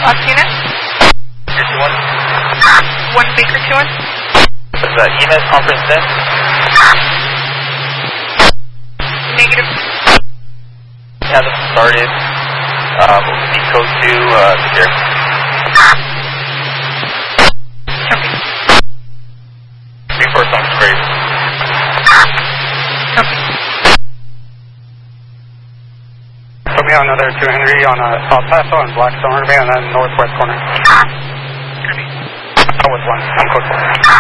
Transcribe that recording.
unit? Baker 2-1. 1 Baker 2-1. Is that EMS conference then? Negative. Hasn't started. OC code 2, secure. Copy. Reinforce on scrape. Copy. Put me on another 2 Henry on El Paso and Blackstone, on that northwest corner. Copy. Northwest one, I'm close.